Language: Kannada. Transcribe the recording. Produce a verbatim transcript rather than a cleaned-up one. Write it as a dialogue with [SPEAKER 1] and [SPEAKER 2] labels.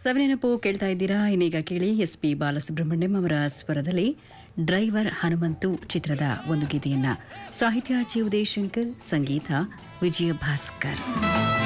[SPEAKER 1] ಸವಿನೆನಪು ಕೇಳ್ತಾ ಇದ್ದೀರಾ. ಇನ್ನೀಗ ಕೇಳಿ ಎಸ್ ಪಿ ಬಾಲಸುಬ್ರಹ್ಮಣ್ಯಂ ಅವರ ಸ್ವರದಲ್ಲಿ ಡ್ರೈವರ್ ಹನುಮಂತು ಚಿತ್ರದ ಒಂದು ಗೀತೆಯನ್ನ. ಸಾಹಿತ್ಯ ಚಿ ಉದಯಶಂಕರ್, ಸಂಗೀತ ವಿಜಯ ಭಾಸ್ಕರ್.